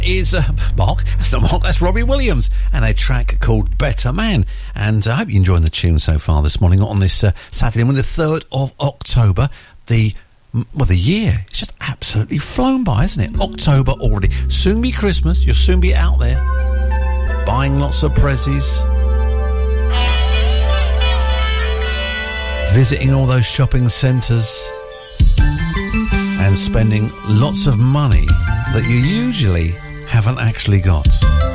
is Mark. That's not Mark, that's Robbie Williams, and a track called Better Man. And I hope you're enjoying the tune so far this morning on this Saturday, the 3rd of October. The year, it's just absolutely flown by, isn't it? October already. Soon be Christmas. You'll soon be out there buying lots of prezzies, visiting all those shopping centres, and spending lots of money that you usually haven't actually got.